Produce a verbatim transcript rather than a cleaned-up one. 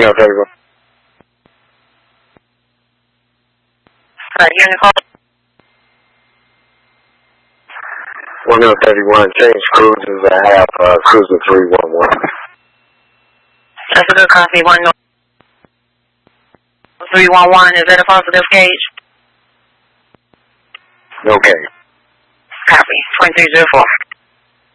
Romeo thirty-one. Uh, Unicorn. Romeo thirty-one, change cruises. I have uh, cruiser three one one. That's a good copy. One North. three one one, is that a positive gauge? Okay. Copy. twenty-three oh four.